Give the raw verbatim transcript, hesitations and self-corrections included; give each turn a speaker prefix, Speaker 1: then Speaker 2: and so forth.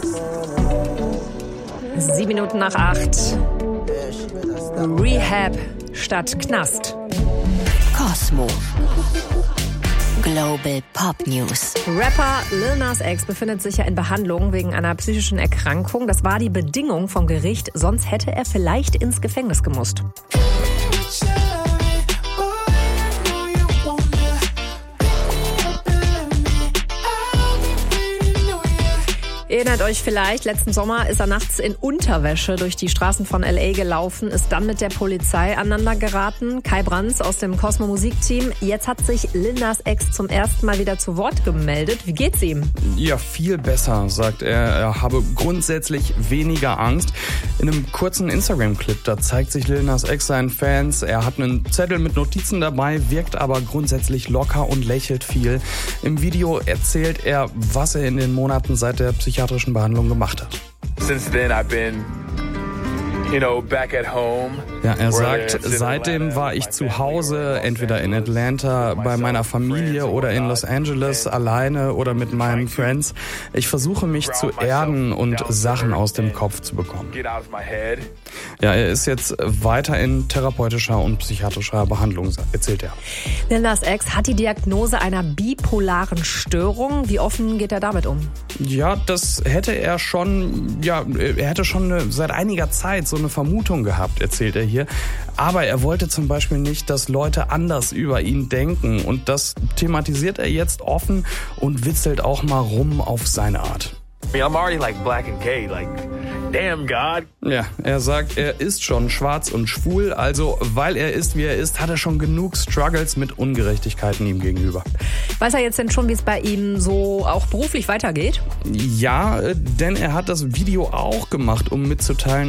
Speaker 1: Sieben Minuten nach acht. Rehab statt Knast.
Speaker 2: Kosmo. Global Pop News.
Speaker 1: Rapper Lil Nas X befindet sich ja in Behandlung wegen einer psychischen Erkrankung. Das war die Bedingung vom Gericht, sonst hätte er vielleicht ins Gefängnis gemusst. Erinnert euch vielleicht, letzten Sommer ist er nachts in Unterwäsche durch die Straßen von L A gelaufen, ist dann mit der Polizei aneinander geraten. Kai Brands aus dem Cosmo Musikteam. Jetzt hat sich Lil Nas X zum ersten Mal wieder zu Wort gemeldet. Wie geht's ihm?
Speaker 3: Ja, viel besser, sagt er. Er habe grundsätzlich weniger Angst. In einem kurzen Instagram-Clip, da zeigt sich Lil Nas X seinen Fans. Er hat einen Zettel mit Notizen dabei, wirkt aber grundsätzlich locker und lächelt viel. Im Video erzählt er, was er in den Monaten seit der psychiatrischen Behandlung gemacht hat.
Speaker 4: Since then I've been, you know, back at home.
Speaker 3: Ja, er sagt, seitdem war ich zu Hause, entweder in Atlanta, bei meiner Familie oder in Los Angeles, alleine oder mit meinen Friends. Ich versuche mich zu erden und Sachen aus dem Kopf zu bekommen. Ja, er ist jetzt weiter in therapeutischer und psychiatrischer Behandlung, erzählt er.
Speaker 1: Lil Nas X hat die Diagnose einer bipolaren Störung. Wie offen geht er damit um?
Speaker 3: Ja, das hätte er schon, ja, er hätte schon eine, seit einiger Zeit so eine Vermutung gehabt, erzählt er hier. Aber er wollte zum Beispiel nicht, dass Leute anders über ihn denken. Und das thematisiert er jetzt offen und witzelt auch mal rum auf seine Art.
Speaker 4: I'm already like black and gay, like damn God.
Speaker 3: Ja, er sagt, er ist schon schwarz und schwul, also weil er ist, wie er ist, hat er schon genug Struggles mit Ungerechtigkeiten ihm gegenüber.
Speaker 1: Weiß er jetzt denn schon, wie es bei ihm so auch beruflich weitergeht?
Speaker 3: Ja, denn er hat das Video auch gemacht, um mitzuteilen,